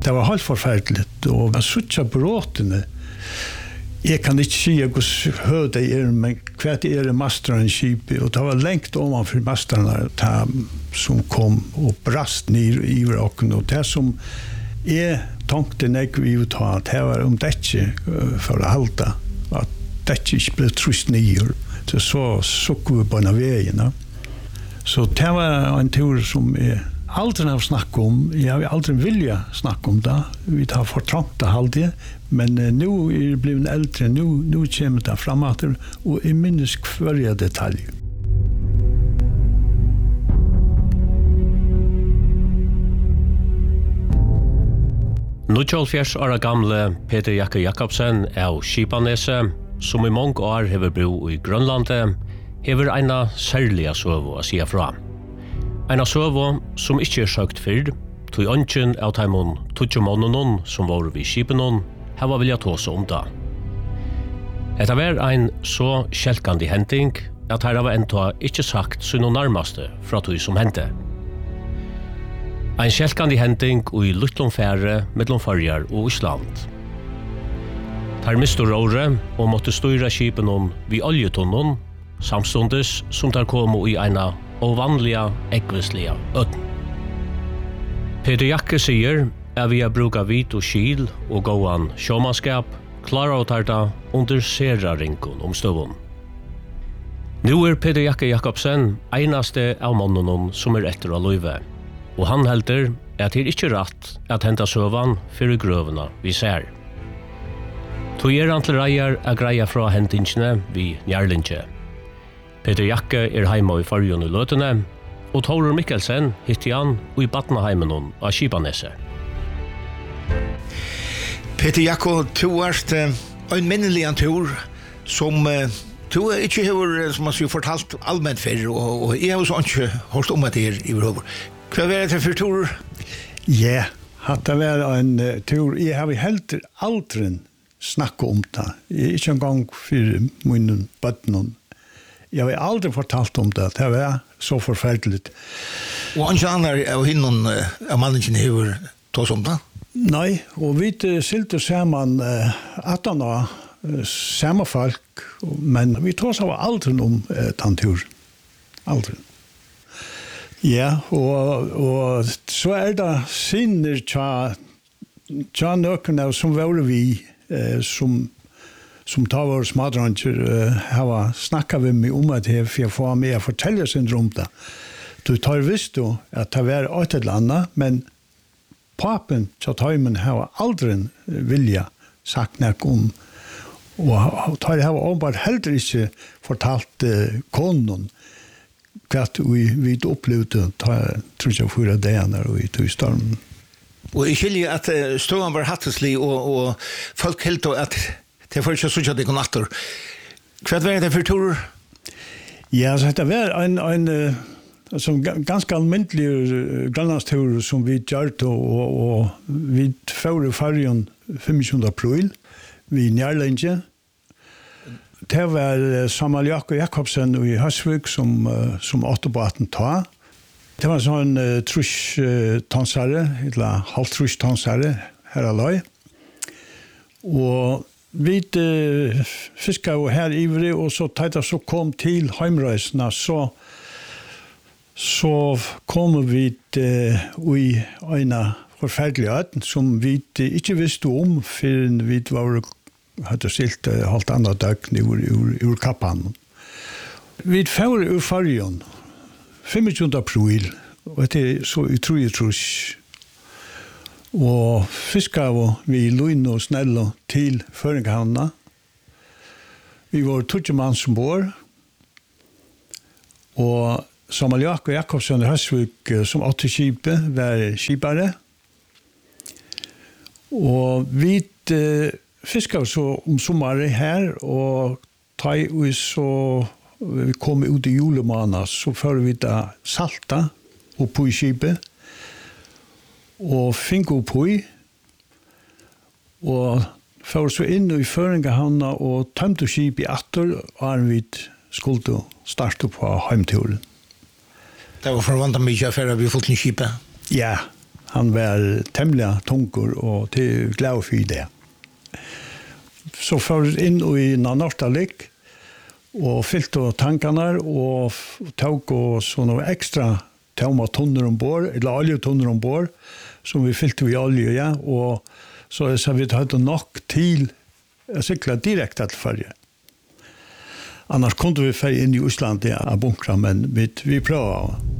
Det var helt forferdelig, og jeg suttja bråtene. Jeg kan ikke si hvordan høy det men hva det masteren skipet, og det var lengt omanfor masterne som kom og brast ned i vraken, og det som tenkte jeg vi vil ta, det var det ikke for å halte, at det ikke ble trust ned, så sukk vi på denne veien. Så det var en tur som aldrig har snakket om, jeg har aldrig vilja snakke om det, vi tar for trangt det halvdige, men nu det blivit äldre, nu kommer det framåt och I minnes varje detalj. Nutjolfjers åra gamle Peter Jakke Jakobsen av Skipanese, som I mange år hever bro I Grønlandet, hever eina særliga søvo å sia fra. Eina søvo som ikke søkt fyrr, tog ønsken av taimon tudjomonnen som var vid skipenon, hava vilja tåse om det. Etta var ein så kjelkandi hending at her var enda ikke sagt synno nærmaste fra tog som hendte. Ein kjelkandi hending i Luttlomfære mellom Førjar og Island. Her mistur råre og måtte styra skipenon vid oljetunnen, samstundes som der kom I eina ovanliga ekvisliga øden. Peter Jakke sier vi har bruka vit og skil og gåan sjåmannskap, klara å tarta under seraringen om støvun. Nu Peter Jakke Jakobsen einaste av mannen som etter å løyve, og han helter at det ikke rett at henta søvan fyrir grøvene vi ser. Tog han til reier a greia fra hentingene vi Njarlinje. Peter Jakke heima I Førjun I Løtene, og Torur Mikkelsen hitti han I Batnaheimen av Skipanese. Peter Jakke, du en minnelig tur som du ikke har, som man skulle fortalt allmänt for, og jeg har så ikke hørt om det I Vrøver. Hva var det for tur? Ja, det var en tur. Jeg har helt aldrig snakket om det. Jeg ikke en gang for munnen bøttene. Jeg har aldrig fortalt om det. Det var så forferdelig. Og han kjenner av hinnen av mannen hever tås om det? Nei, og vi silte sammen 18 år, samme folk, men vi tås av aldrig om tantur. Aldrig. Ja, og så det sinner tja nøkkerne som var vi, som tar våre smadranger, har snakket vi med om at jeg får med å fortelle sin om det. Du tar visst jo at det var et eller annet, men papen tja tøymen har aldri vilja sagt nek om, og tar har åpenbart heller ikke fortalt konen hva vi opplevde, tror jeg fyra dagene og I tog stormen. Og jeg skiljer at stående var hatteslig, og folk helt at det var ikke så at det kom natter. Hva var det for tur? Ja, så det var en ganske almindelig grønlandstur som vi gjør, og vi fører Førjen 25. april, vi Njarlinje. Det var Samuel Jakke Jakobsen I Høsvik som åttebåten ta. Det var sånn trusch-tonsare, eller halvtrusch-tonsare her aløy. Og vi fisket jo her ivrig, og så tenkte så kom til heimreisene, så kom vi I en forferdelig øden, som vi ikke visste om, før vi var hadde stilt halvt annet døgn ur kappan. Vi fører ur Førjen 25. april, og det så utrolig trusk. Og fisket vi Luin og Snello til Føringhavna. Vi var 20 mann som bor, og Samuel Jakke Jakobsen I Høsvik som 8 skipet var skipare. Og vi fiskar så sommaren her, og vi kom ut I julemåned, så fører vi da salta opp på skipet, og fink opp på, og fører så inn I Føringehavna, og tømte skipet I atter, og vi skulle starte på heimturen. Det var forvantet mye affærer vi fått I skipet? Ja, Han var tämligen tungur og til glad for det. Så for inn i Nanortalik og fylte tankarna og tog og sånne ekstra tomma tunner ombord, eller oljetunner ombord, som vi fylte i olje, ja, og så vi hadde nok til å sykla direkte til Førje. Annars kunde vi fære inn i Osland, ja, bunkra, men vi prøvde.